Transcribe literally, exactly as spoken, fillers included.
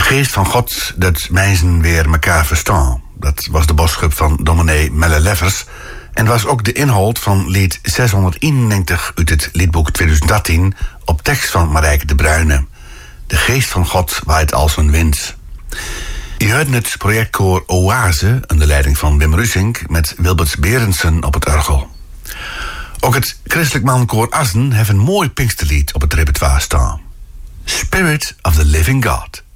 geest van God dat mensen weer mekaar verstaan. Dat was de boodschap van dominee Melle Leffers en was ook de inhoud van lied zeshonderdeenennegentig uit het liedboek tweeduizend dertien op tekst van Marijke de Bruyne. De geest van God waait als een wind. Je hoort het projectkoor Oase onder leiding van Wim Rusink met Wilbert Berendsen op het orgel. Ook het christelijk mannenkoor Assen heeft een mooi Pinksterlied op het repertoire staan. Spirit of the Living God.